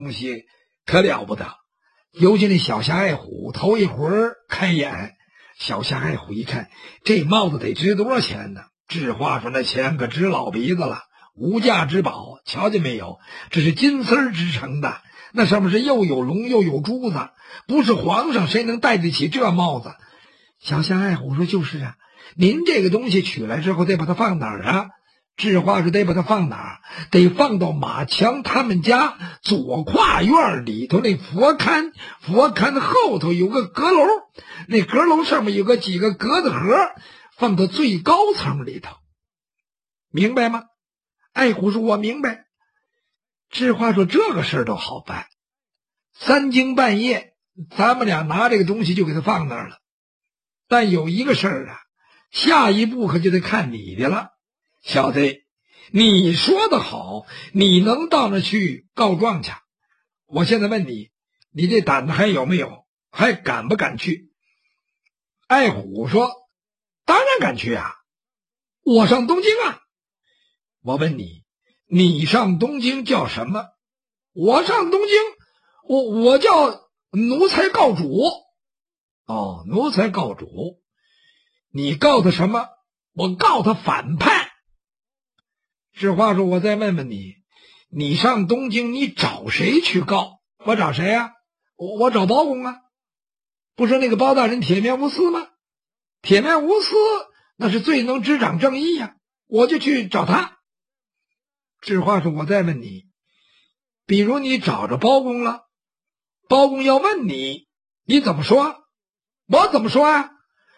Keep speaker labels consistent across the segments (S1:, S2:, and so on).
S1: 东西可了不得。尤其那小夏爱虎头一回开眼，小夏爱虎一看这帽子得值多少钱呢？智化说那钱可值老鼻子了，无价之宝，瞧见没有？这是金丝织成的，那上面是又有龙又有珠子，不是皇上谁能戴得起这帽子？小夏爱虎说就是啊，您这个东西取来之后得把它放哪儿啊？智化说得把它放哪儿？得放到马强他们家左跨院里头那佛龛，佛龛后头有个阁楼，那阁楼上面有个几个格子盒，放到最高层里头，明白吗？爱虎说我明白。智化说这个事儿都好办，三更半夜咱们俩拿这个东西就给他放那儿了。但有一个事儿啊，下一步可就得看你的了。小子，你说的好，你能到那去告状去？我现在问你，你这胆子还有没有？还敢不敢去？爱虎说当然敢去啊，我上东京啊。我问你，你上东京叫什么？我上东京，我叫奴才告主。哦，奴才告主，你告他什么？我告他反叛。智化说我再问问你，你上东京你找谁去告？我找谁啊？我找包公啊。不是那个包大人铁面无私吗？铁面无私那是最能执掌正义呀，我就去找他。智化说我再问你，比如你找着包公了，包公要问你，你怎么说？我怎么说呀？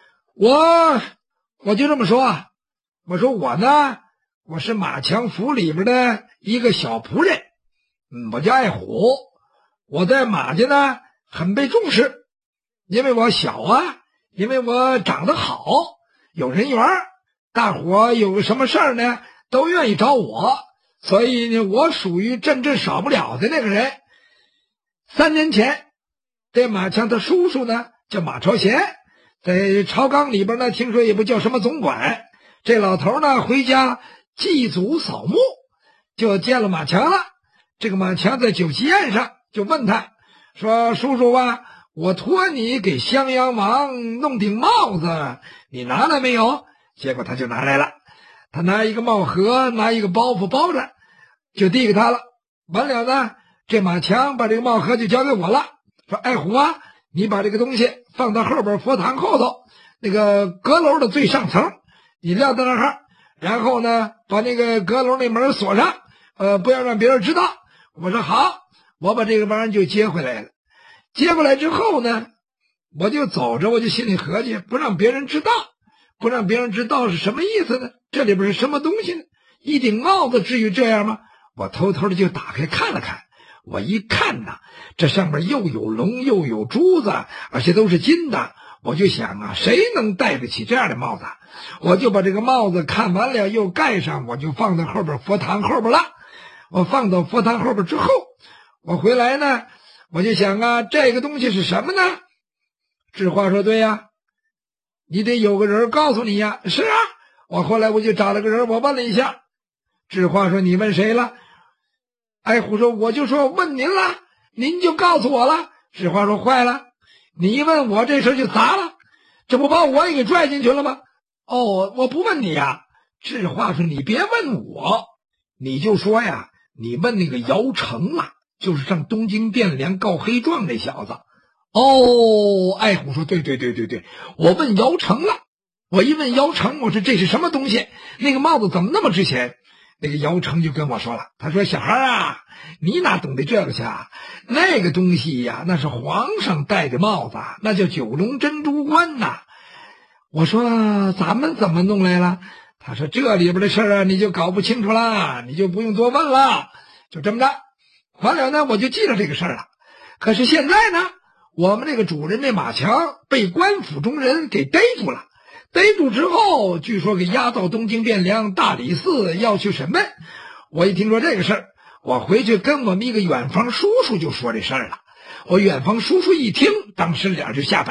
S1: 我就这么说啊，我说我呢，我是马强府里边的一个小仆人，我叫爱虎，我在马家呢很被重视，因为我小啊，因为我长得好，有人缘，大伙有个什么事儿呢都愿意找我，所以呢我属于镇少不了的那个人。3年前这马强他叔叔呢叫马朝贤，在朝纲里边呢听说也不叫什么总管，这老头呢回家祭祖扫墓，就见了马强了。这个马强在酒席宴上就问他说，叔叔啊，我托你给襄阳王弄顶帽子，你拿来没有？结果他就拿来了，他拿一个帽盒，拿一个包袱包着，就递给他了。完了呢，这马强把这个帽盒就交给我了，说爱虎啊，你把这个东西放到后边佛堂后头那个阁楼的最上层，你撂到那儿，然后呢把那个阁楼那门锁上，不要让别人知道。我说好，我把这个玩意儿就接回来了。接过来之后呢，我就走着，我就心里合计，不让别人知道，不让别人知道是什么意思呢？这里边是什么东西呢？一顶帽子至于这样吗？我偷偷的就打开看了看，我一看呐，这上面又有龙又有珠子，而且都是金的。我就想啊，谁能戴得起这样的帽子？我就把这个帽子看完了又盖上，我就放到后边佛堂后边了。我放到佛堂后边之后，我回来呢，我就想啊，这个东西是什么呢？智化说对呀，你得有个人告诉你呀。是啊，我后来我就找了个人，我问了一下。智化说你问谁了？爱虎说我就说问您了，您就告诉我了。智化说坏了，你一问我这事就砸了，这不把我也给拽进去了吗？哦，我不问你呀。智化说你别问我，你就说呀，你问那个姚成啊，就是上东京汴梁告黑状那小子。哦，爱虎说对，我问姚成了。我一问姚成，我说这是什么东西？那个帽子怎么那么值钱？那个姚成就跟我说了，他说小孩啊，你哪懂得这个去啊？那个东西呀，那是皇上戴的帽子，那叫九龙珍珠冠呐。我说咱们怎么弄来了？他说这里边的事啊，你就搞不清楚了，你就不用多问了，就这么着。完了呢，我就记了这个事儿了。可是现在呢，我们这个主人这马强被官府中人给逮住了，逮住之后据说给押到东京汴梁大理寺要去审问。我一听说这个事儿，我回去跟我们一个远房叔叔就说这事儿了。我远房叔叔一听，当时脸就吓白了，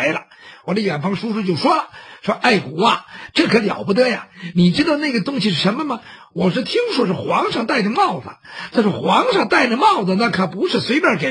S1: 我的远房叔叔就说爱谷啊，这可了不得呀！你知道那个东西是什么吗？我是听说是皇上戴的帽子，但是皇上戴的帽子那可不是随便给